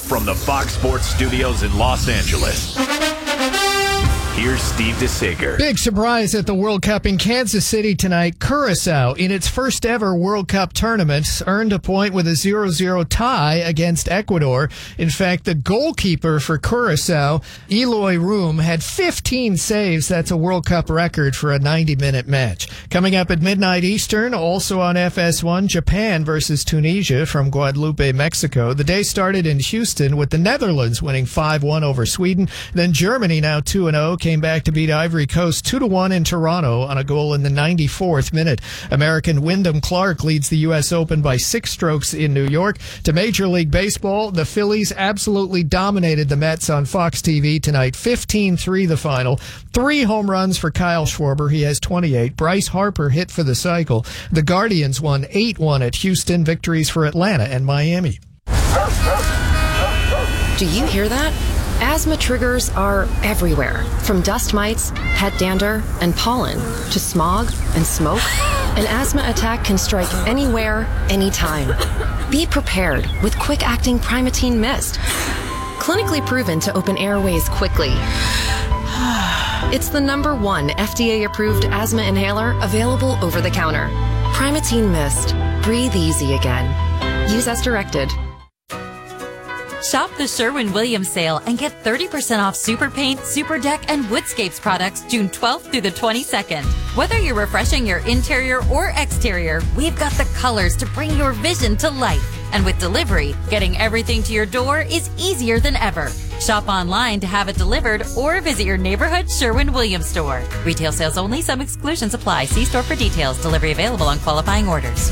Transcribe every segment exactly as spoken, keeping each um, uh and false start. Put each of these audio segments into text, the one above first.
from the Fox Sports Studios in Los Angeles, here's Steve DeSager. Big surprise at the World Cup in Kansas City tonight. Curacao, in its first ever World Cup tournament, earned a point with a zero zero tie against Ecuador. In fact, the goalkeeper for Curacao, Eloy Room, had fifteen saves. That's a World Cup record for a ninety-minute match. Coming up at midnight Eastern, also on F S one, Japan versus Tunisia from Guadalupe, Mexico. The day started in Houston with the Netherlands winning five one over Sweden. Then Germany, now two and oh, came back to beat Ivory Coast two to one in Toronto on a goal in the ninety-fourth minute. American Wyndham Clark leads the U S Open by six strokes in New York. To Major League Baseball, the Phillies absolutely dominated the Mets on Fox T V tonight. fifteen three the final. Three home runs for Kyle Schwarber. He has twenty-eight. Bryce Harper hit for the cycle. The Guardians won eight one at Houston. Victories for Atlanta and Miami. Do you hear that? Asthma triggers are everywhere, from dust mites, head dander, and pollen, to smog and smoke. An asthma attack can strike anywhere, anytime. Be prepared with quick-acting Primatene Mist. Clinically proven to open airways quickly. It's the number one F D A-approved asthma inhaler available over the counter. Primatene Mist. Breathe easy again. Use as directed. Shop the Sherwin-Williams sale and get thirty percent off Super Paint, Super Deck, and Woodscapes products June twelfth through the twenty-second. Whether you're refreshing your interior or exterior, we've got the colors to bring your vision to life. And with delivery, getting everything to your door is easier than ever. Shop online to have it delivered or visit your neighborhood Sherwin-Williams store. Retail sales only. Some exclusions apply. See store for details. Delivery available on qualifying orders.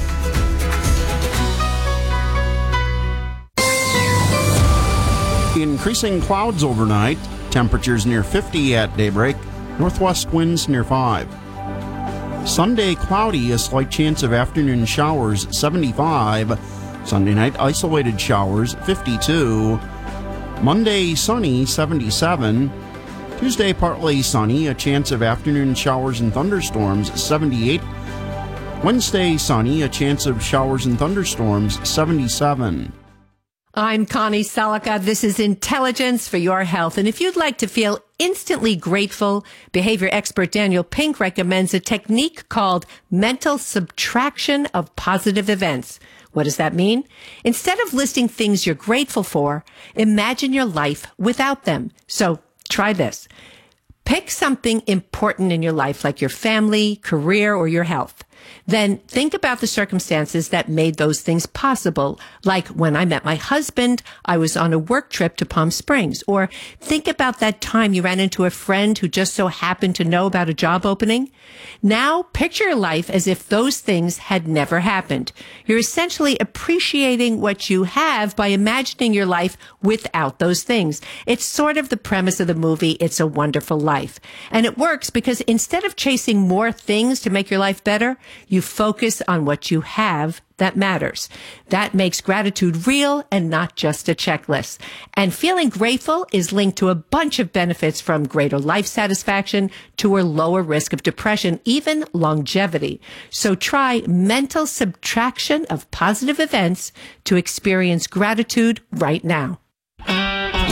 Increasing clouds overnight, temperatures near fifty at daybreak, northwest winds near five. Sunday cloudy, a slight chance of afternoon showers, seventy-five. Sunday night isolated showers, fifty-two. Monday sunny, seventy-seven. Tuesday partly sunny, a chance of afternoon showers and thunderstorms, seventy-eight. Wednesday sunny, a chance of showers and thunderstorms, seventy-seven. I'm Connie Selica. This is Intelligence for Your Health. And if you'd like to feel instantly grateful, behavior expert Daniel Pink recommends a technique called mental subtraction of positive events. What does that mean? Instead of listing things you're grateful for, imagine your life without them. So try this. Pick something important in your life, like your family, career, or your health. Then think about the circumstances that made those things possible. Like when I met my husband, I was on a work trip to Palm Springs. Or think about that time you ran into a friend who just so happened to know about a job opening. Now picture your life as if those things had never happened. You're essentially appreciating what you have by imagining your life without those things. It's sort of the premise of the movie, It's a Wonderful Life. And it works because instead of chasing more things to make your life better, you focus on what you have that matters. That makes gratitude real and not just a checklist. And feeling grateful is linked to a bunch of benefits, from greater life satisfaction to a lower risk of depression, even longevity. So try mental subtraction of positive events to experience gratitude right now.